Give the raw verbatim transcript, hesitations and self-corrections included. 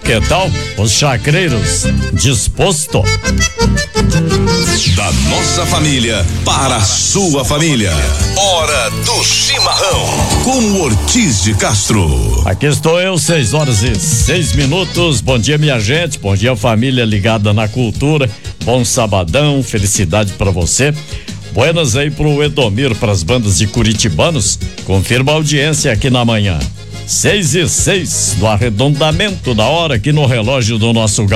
Que tal os chacreiros? Disposto? Da nossa família para a sua família. Hora do chimarrão com o Ortiz de Castro. Aqui estou eu, seis horas e seis minutos. Bom dia, minha gente. Bom dia, família ligada na cultura. Bom sabadão, felicidade para você. Buenas aí pro Edomir, para as bandas de curitibanos. Confirma a audiência aqui na manhã. Seis e seis, no arredondamento da hora aqui no relógio do nosso